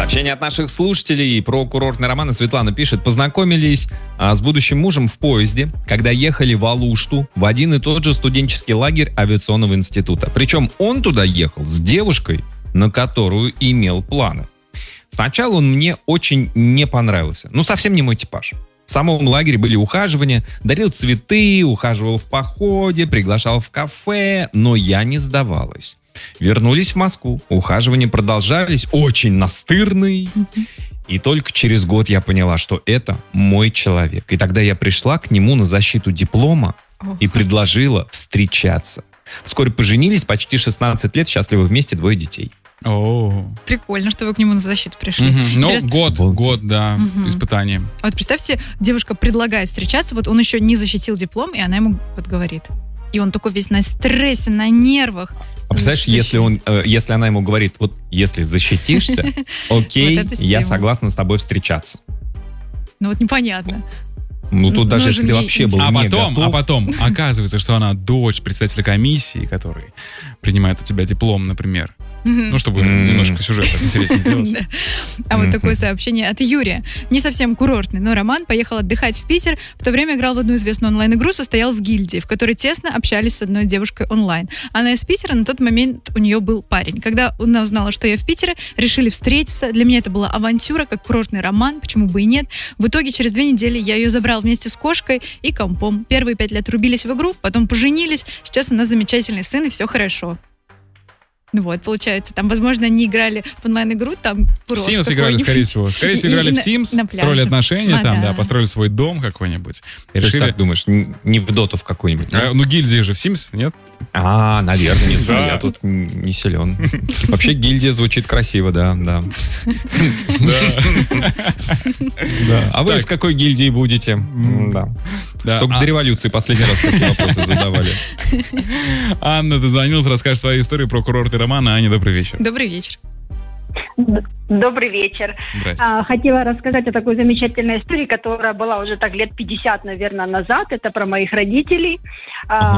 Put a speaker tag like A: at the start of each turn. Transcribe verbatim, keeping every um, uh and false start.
A: Сообщение от наших слушателей про курортный роман. Светлана пишет: познакомились а, с будущим мужем в поезде, когда ехали в Алушту в один и тот же студенческий лагерь авиационного института. Причем он туда ехал с девушкой, на которую имел планы. Сначала он мне очень не понравился. Ну, совсем не мой типаж. В самом лагере были ухаживания, дарил цветы, ухаживал в походе, приглашал в кафе, но я не сдавалась. Вернулись в Москву, ухаживания продолжались, очень настырные. И только через год я поняла, что это мой человек. И тогда я пришла к нему на защиту диплома и предложила встречаться. Вскоре поженились, почти шестнадцать лет, счастливы вместе, двое детей.
B: О,
C: Прикольно, что вы к нему на защиту пришли.
B: Угу. Ну,
C: Интересно-
B: год,
A: Вот.
B: год, да,
C: Мгм.
B: испытание.
C: А вот представьте, девушка предлагает встречаться, вот он еще не защитил диплом, и она ему вот говорит. И он такой весь на стрессе, на нервах.
A: А представляешь,
C: Защит.
A: если, он, э, если она ему говорит, вот если защитишься, окей,
C: Вот это
A: я
C: стимул.
A: согласна с тобой встречаться.
C: Ну вот непонятно.
A: Ну, тут
C: Ну,
A: даже
C: нужен
A: если ты
C: ей
A: вообще был
B: А
A: не
B: потом,
A: готов.
B: а потом оказывается, что она дочь председателя комиссии, который принимает у тебя диплом, например. Ну, чтобы
A: М.
B: немножко сюжет интереснее сделать.
C: Да. А вот
A: Мгм.
C: такое сообщение от Юрия. Не совсем курортный, но Роман поехал отдыхать в Питер. В то время играл в одну известную онлайн-игру, состоял в гильдии, в которой тесно общались с одной девушкой онлайн. Она из Питера, на тот момент у нее был парень. Когда она узнала, что я в Питере, решили встретиться. Для меня это была авантюра, как курортный роман, почему бы и нет. В итоге через две недели я ее забрал вместе с кошкой и компом. Первые пять лет рубились в игру, потом поженились. Сейчас у нас замечательный сын, и все хорошо. Ну вот, получается, там, возможно, они играли в онлайн-игру, там
B: В
C: курорт
B: Sims играли,
C: какой-нибудь.
B: скорее всего. Скорее всего,
C: И-
B: играли
C: и
B: в
C: на-
B: Sims,
C: на пляже.
B: строили отношения
C: А,
B: там,
C: да.
B: да, построили свой дом какой-нибудь. И
A: Ты же
B: решили...
A: так думаешь, н- не в доту в какую-нибудь?
B: А, ну, гильдии же в Sims, нет?
A: А, наверное, не знаю,
B: Да.
A: я тут н- не силен. Вообще гильдия звучит красиво, да, да. Да. А вы
B: Так.
A: из какой гильдии будете? М, Да.
B: Да.
A: Только
B: А-
A: до революции последний раз такие вопросы задавали.
B: Анна дозвонилась, расскажет свою историю про курортный роман. Аня, добрый вечер.
C: Добрый вечер.
D: Добрый вечер.
B: Здрасте.
D: А, Хотела рассказать о такой замечательной истории, которая была уже так лет пятьдесят, наверное, назад. Это про моих родителей. А,